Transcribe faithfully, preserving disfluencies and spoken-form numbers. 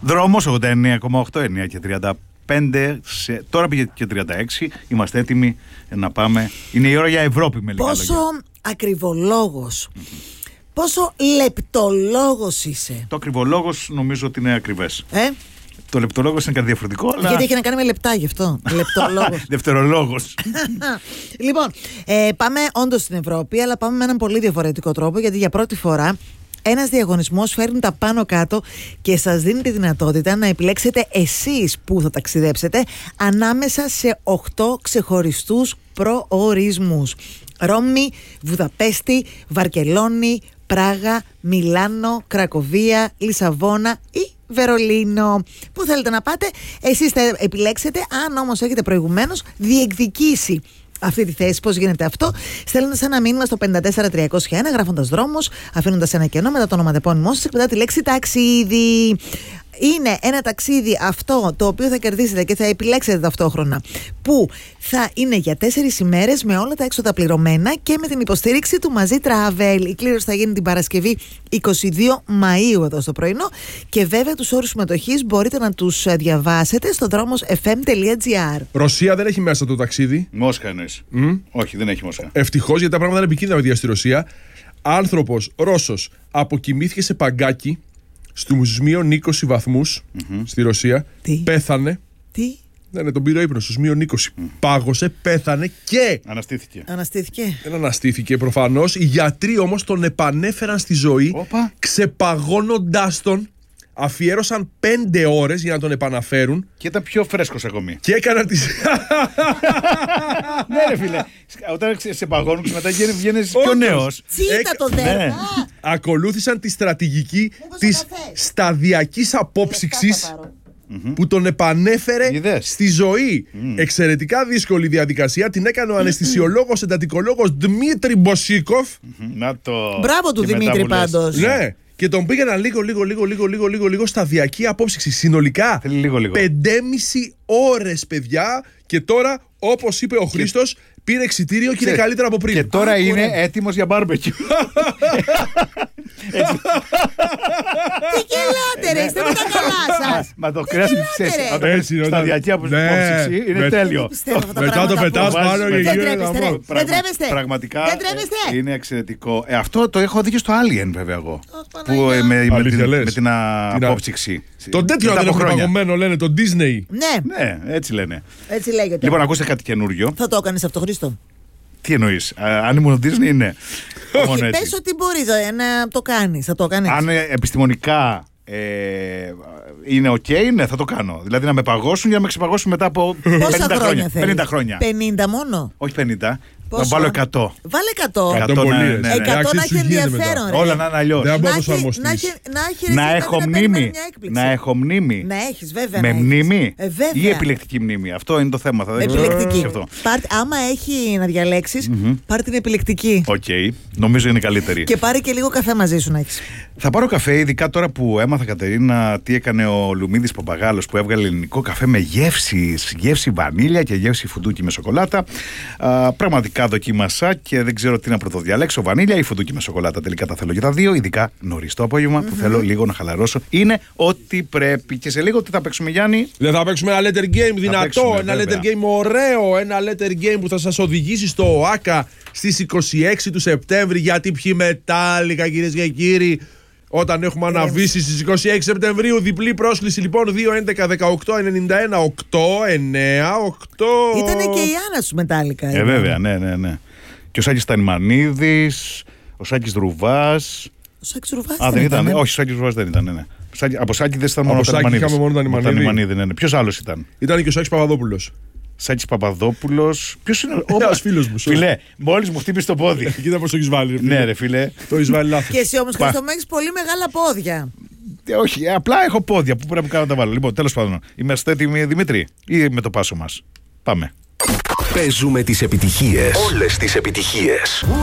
Δρόμος ογδόντα εννέα κόμμα οκτώ, εννέα και τριάντα πέντε. Σε, τώρα πήγε και τριάντα έξι. Είμαστε έτοιμοι να πάμε. Είναι η ώρα για Ευρώπη με λίγα Πόσο λόγια. ακριβολόγος, mm-hmm. πόσο λεπτολόγος είσαι. Το ακριβολόγος νομίζω ότι είναι ακριβές. Ε? Το λεπτολόγος είναι κάτι διαφορετικό. Αλλά... Γιατί έχει να κάνει με λεπτά γι' αυτό. Λεπτολόγος. Δευτερολόγος. Λοιπόν, ε, πάμε όντως στην Ευρώπη, αλλά πάμε με έναν πολύ διαφορετικό τρόπο, γιατί για πρώτη φορά ένας διαγωνισμός φέρνει τα πάνω κάτω και σας δίνει τη δυνατότητα να επιλέξετε εσείς που θα ταξιδέψετε ανάμεσα σε οκτώ ξεχωριστούς προορισμούς. Ρώμη, Βουδαπέστη, Βαρκελόνη, Πράγα, Μιλάνο, Κρακοβία, Λισαβόνα ή Βερολίνο. Πού θέλετε να πάτε, εσείς θα επιλέξετε. Αν όμως έχετε προηγουμένως διεκδικήσει αυτή τη θέση, πώς γίνεται αυτό, στέλνοντας ένα μήνυμα στο πέντε τέσσερα τριακόσια ένα, γράφοντας δρόμος, αφήνοντας ένα κενό μετά το ονοματεπώνυμό σας και μετά τη λέξη ταξίδι. Είναι ένα ταξίδι αυτό το οποίο θα κερδίσετε και θα επιλέξετε ταυτόχρονα, που θα είναι για τέσσερις ημέρες με όλα τα έξοδα πληρωμένα και με την υποστήριξη του Μαζί Travel. Η κλήρωση θα γίνει την Παρασκευή εικοστή δεύτερη Μαΐου εδώ στο πρωινό και βέβαια τους όρους συμμετοχής μπορείτε να τους διαβάσετε στο δρόμος εφ εμ τελεία τζι άρ. Ρωσία δεν έχει μέσα το ταξίδι. Μόσχα εννοείς? Mm? Όχι, δεν έχει Μόσχα. Ευτυχώς, γιατί τα πράγματα είναι επικίνδυνα παιδιά στη Ρωσία. Άνθρωπος Ρώσος αποκοιμήθηκε σε παγκάκι στους μείον είκοσι βαθμούς mm-hmm. στη Ρωσία. Τι? Πέθανε. Τι? Ναι, ναι, τον πήρε ύπνο στους μείον είκοσι. Mm. Πάγωσε, πέθανε και. Αναστήθηκε. Αναστήθηκε. Δεν αναστήθηκε προφανώς. Οι γιατροί όμως τον επανέφεραν στη ζωή, Οπα. ξεπαγώνοντάς τον. Αφιέρωσαν πέντε ώρες για να τον επαναφέρουν. Και ήταν πιο φρέσκος ακόμη. Και έκαναν τις. Ναι, ρε φίλε. Όταν σε παγώνουν, μετά βγαίνεις πιο νέος. Τσίτα το Ναι. δέρμα. Ακολούθησαν τη στρατηγική της σταδιακής απόψυξης που τον επανέφερε Είδες. στη ζωή. Mm. Εξαιρετικά δύσκολη διαδικασία. Την έκανε ο αναισθησιολόγος, εντατικολόγος Δημήτρη Μποσίκοφ. Να το. Μπράβο του Και μετά Δημήτρη μου λες. πάντως. Ναι. Και τον πήγαιναν λίγο, λίγο, λίγο, λίγο, λίγο, λίγο, λίγο σταδιακή απόψυξη. Συνολικά Θέλει λίγο, λίγο. πεντέμισι ώρες, παιδιά. Και τώρα, όπως είπε ο Χρήστος, πήρε εξιτήριο και είναι καλύτερα από πριν. Και τώρα Α, είναι ωραία. έτοιμος για μπάρμπεκιου. Τι γελάτε ρε, είστε με τα καλά σας. Μα το κρέας γελάτε, ξέρεις, ρε. όταν Έτσι, όταν- σταδιακή Ναι. απόψυξη είναι Με- τέλειο. Πιστεύω αυτά τα Μετά το πράγματα πετάς που- πάνω και Δεν γίνεται τρέπεστε, ρε. γαμό. Δεν τρέπεστε. Πραγματικά Δεν τρέπεστε. ε, είναι εξαιρετικό. Ε, αυτό το έχω δει και στο Alien βέβαια εγώ. Ω, Που, ε, Παναγιά. με, με, Αλήθεια την, λες? με την α, Την α- απόψυξη. Το τέτοιο Μετά δεν από έχουν χρόνια. παγωμένο, λένε, το Disney. Ναι, Ναι, έτσι λένε. έτσι λέγεται. Λοιπόν, ακούστε κάτι καινούριο. Θα το έκανες αυτό, Χρήστο? Τι εννοείς, α, αν ήμουν Disney, ναι. Μόνο Όχι, έτσι. πες ότι μπορείς ε, να το κάνεις. Θα το κάνεις. Αν ε, επιστημονικά ε, είναι οκ, ναι, θα το κάνω. Δηλαδή να με παγώσουν για να με ξεπαγώσουν μετά από Πόσα πενήντα χρόνια θέλεις? πενήντα χρόνια. πενήντα μόνο. Όχι πενήντα. Πόσο? Να βάλω εκατό. Βάλε εκατό. Εκατό Εκατό, πολύ, ναι, ρε. ναι, ναι. εκατό Εντάξει, να σου έχει γίνεται ενδιαφέρον, μετά. ρε. Όλα να είναι αλλιώς. Δεν Να μπορώ να έχει- προσαρμοστείς. να έχει- να έχει Να ρεσί, έχω να περιμένει μνήμη. μια έκπληξη. Να έχω μνήμη. Να έχεις, βέβαια. Με να έχεις. μνήμη Ε, βέβαια. ή επιλεκτική μνήμη. Αυτό είναι το θέμα. Θα δεν ξέρω. Επιλεκτική. Σε αυτό. Πάρ, άμα έχει να διαλέξεις, πάρε την επιλεκτική. Οκ, νομίζω είναι καλύτερη. Και πάρε και λίγο καφέ μαζί σου να έχεις. Θα πάρω καφέ, ειδικά τώρα που έμαθα, Κατερίνα, τι έκανε ο Λουμίδης Παπαγάλος που έβγαλε ελληνικό καφέ με γεύσεις, γεύση βανίλια και γεύση φουντούκι με σοκολάτα. Α, πραγματικά δοκίμασα και δεν ξέρω τι να πρωτοδιαλέξω, βανίλια ή φουντούκι με σοκολάτα. Τελικά τα θέλω και τα δύο, ειδικά νωρίς το απόγευμα που θέλω λίγο να χαλαρώσω. Είναι ό,τι πρέπει. Και σε λίγο τι θα παίξουμε, Γιάννη? Δεν θα παίξουμε ένα letter game δυνατό, παίξουμε, ένα βέβαια. letter game ωραίο, ένα letter game που θα σας οδηγήσει στο ΟΑΚΑ στις είκοσι έξι του Σεπτέμβρη. Γιατί ποιοι μετάλλικα, κυρίες και κύριοι, όταν έχουμε αναβήσει στις είκοσι έξι Σεπτεμβρίου. Διπλή πρόσκληση λοιπόν, δύο έντεκα δεκαοκτώ ενενήντα ένα οκτώ εννέα οκτώ. Ήτανε και η Άννα σου μετάλλικα. Ε, βέβαια, ναι, ναι, ναι. Και ο Σάκης Τανιμανίδης, ο Σάκης Δρουβάς. Ο Σάκης Ρουβάς Α, δεν ήταν. ε? Όχι, ο Σάκης Δρουβάς δεν ήταν, ναι, ναι. Σάκη- Από Σάκη δεν ήταν μόνο Από ο Σάκη Τανιμανίδης. είχαμε μόνο Τανιμανίδη. Ο Τανιμανίδη, ναι, ναι. Ποιος άλλος ήταν? Ήταν και ο Σάκης Παπαδόπουλος. Σάκης Παπαδόπουλος. Ποιος είναι? Ένας φίλος μου. Φιλέ, μόλις μου χτύπησε το πόδι. Κοίτα πώς το έχεις βάλει. ρε φίλε. Ναι, ρε φίλε. Το έχεις βάλει λάθος. Και εσύ όμως, Χρήστο, μου έχεις πολύ μεγάλα πόδια. Ε, Όχι, απλά έχω πόδια που πρέπει να κάνω να τα βάλω. Λοιπόν, τέλος πάντων, είμαστε έτοιμοι, Δημήτρη, ή με το πάσο μας? Πάμε. Παίζουμε τις επιτυχίες. Όλες τις επιτυχίες.